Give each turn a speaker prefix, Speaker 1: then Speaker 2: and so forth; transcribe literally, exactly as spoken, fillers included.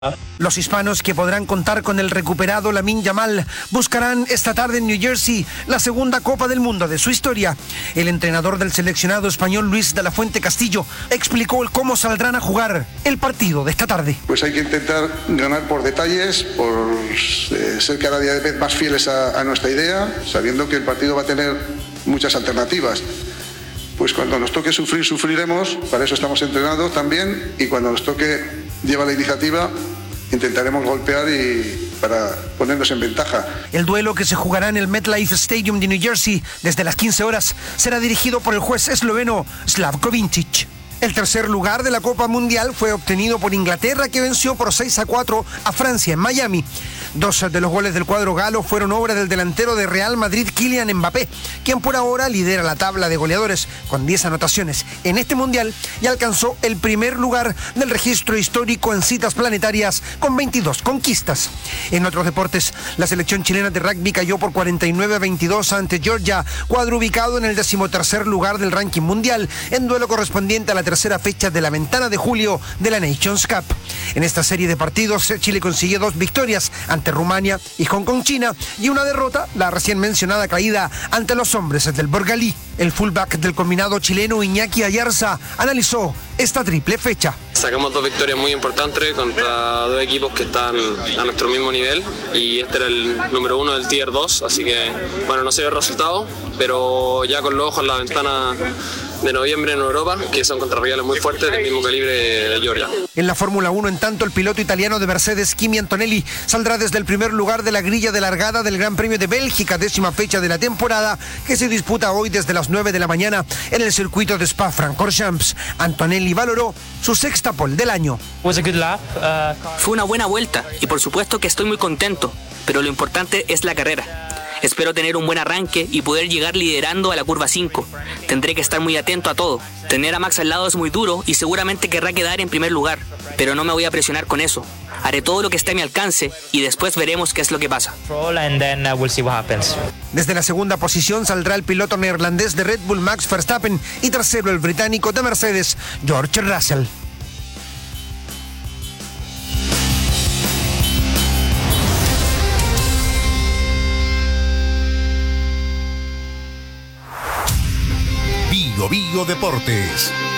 Speaker 1: Los hispanos, que podrán contar con el recuperado Lamine Yamal, buscarán esta tarde en New Jersey la segunda Copa del Mundo de su historia. El entrenador del seleccionado español, Luis de la Fuente Castillo, explicó el cómo saldrán a jugar el partido de esta tarde.
Speaker 2: Pues hay que intentar ganar por detalles, por eh, ser cada día más fieles a, a nuestra idea, sabiendo que el partido va a tener muchas alternativas. Pues cuando nos toque sufrir, sufriremos, para eso estamos entrenados también, y cuando nos toque llevar la iniciativa, intentaremos golpear y para ponernos en ventaja.
Speaker 1: El duelo, que se jugará en el MetLife Stadium de New Jersey desde las quince horas, será dirigido por el juez esloveno Slavko Vincic. El tercer lugar de la Copa Mundial fue obtenido por Inglaterra, que venció por seis a cuatro a Francia en Miami. Dos de los goles del cuadro galo fueron obra del delantero de Real Madrid, Kylian Mbappé, quien por ahora lidera la tabla de goleadores con diez anotaciones en este Mundial y alcanzó el primer lugar del registro histórico en citas planetarias con veintidós conquistas. En otros deportes, la selección chilena de rugby cayó por cuarenta y nueve a veintidós ante Georgia, cuadro ubicado en el decimotercer lugar del ranking mundial, en duelo correspondiente a la tercera fecha de la ventana de julio de la Nations Cup. En esta serie de partidos, Chile consiguió dos victorias ante Rumania y Hong Kong, China, y una derrota, la recién mencionada caída ante los hombres del Borgalí. El fullback del combinado chileno, Iñaki Ayarza, analizó esta triple fecha.
Speaker 3: Sacamos dos victorias muy importantes contra dos equipos que están a nuestro mismo nivel, y este era el número uno del Tier dos, así que bueno, no se ve el resultado, pero ya con los ojos en la ventana de noviembre en Europa, que son contra rivales muy fuertes del mismo calibre de Georgia.
Speaker 1: En la Fórmula uno, en tanto, el piloto italiano de Mercedes, Kimi Antonelli, saldrá desde el primer lugar de la grilla de largada del Gran Premio de Bélgica, décima fecha de la temporada, que se disputa hoy desde las nueve de la mañana en el circuito de Spa-Francorchamps. Antonelli valoró su sexta pole del año.
Speaker 4: Fue una buena vuelta y por supuesto que estoy muy contento, pero lo importante es la carrera. Espero tener un buen arranque y poder llegar liderando a la curva cinco. Tendré que estar muy atento a todo. Tener a Max al lado es muy duro y seguramente querrá quedar en primer lugar, pero no me voy a presionar con eso. Haré todo lo que esté a mi alcance y después veremos qué es lo que pasa.
Speaker 1: Desde la segunda posición saldrá el piloto neerlandés de Red Bull, Max Verstappen, y tercero el británico de Mercedes, George Russell.
Speaker 5: Bio Bio Deportes.